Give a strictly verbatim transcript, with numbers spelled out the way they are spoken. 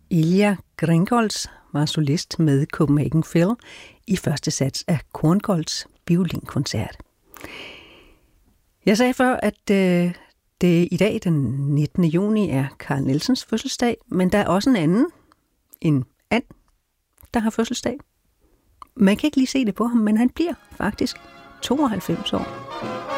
Ilja Gringolds var solist med Copenhagen Phil i første sats af Korngolds violinkoncert. Jeg sagde før, at øh, det i dag, den nittende juni, er Carl Nielsens fødselsdag, men der er også en anden, en and, der har fødselsdag. Man kan ikke lige se det på ham, men han bliver faktisk tooghalvfems år.